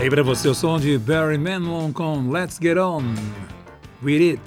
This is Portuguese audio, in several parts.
Aí pra você o som de Barry Manilow com Let's Get On With It.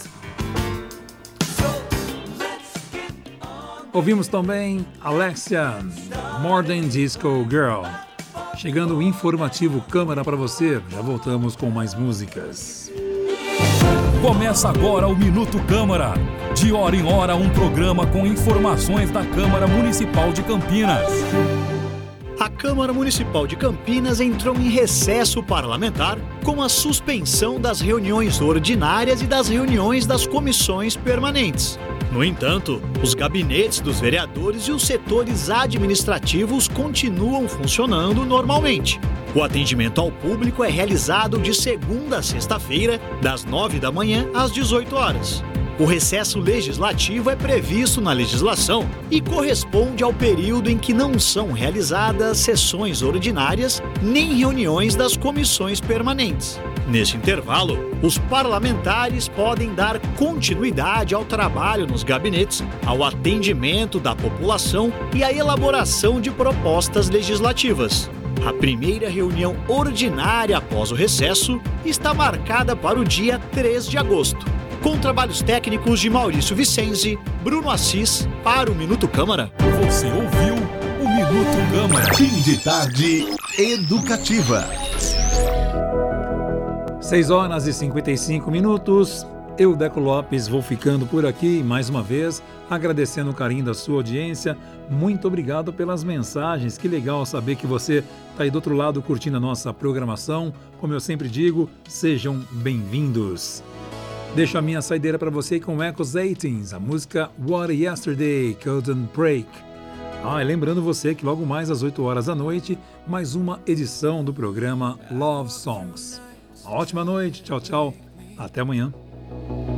Ouvimos também Alexia, Modern Disco Girl. Chegando o informativo Câmara para você, já voltamos com mais músicas. Começa agora o Minuto Câmara. De hora em hora, um programa com informações da Câmara Municipal de Campinas. A Câmara Municipal de Campinas entrou em recesso parlamentar com a suspensão das reuniões ordinárias e das reuniões das comissões permanentes. No entanto, os gabinetes dos vereadores e os setores administrativos continuam funcionando normalmente. O atendimento ao público é realizado de segunda a sexta-feira, das 9 da manhã às 18 horas. O recesso legislativo é previsto na legislação e corresponde ao período em que não são realizadas sessões ordinárias nem reuniões das comissões permanentes. Nesse intervalo, os parlamentares podem dar continuidade ao trabalho nos gabinetes, ao atendimento da população e à elaboração de propostas legislativas. A primeira reunião ordinária após o recesso está marcada para o dia 3 de agosto. Com trabalhos técnicos de Maurício Vicenzi, Bruno Assis, para o Minuto Câmara. Você ouviu o Minuto Câmara. Fim de tarde educativa. 6h55. Eu, Deco Lopes, vou ficando por aqui mais uma vez, agradecendo o carinho da sua audiência. Muito obrigado pelas mensagens. Que legal saber que você está aí do outro lado curtindo a nossa programação. Como eu sempre digo, sejam bem-vindos. Deixo a minha saideira para você com Echoes 18, a música What Yesterday Couldn't Break. E lembrando você que logo mais às 8 horas da noite, mais uma edição do programa Love Songs. Uma ótima noite, tchau, tchau, até amanhã.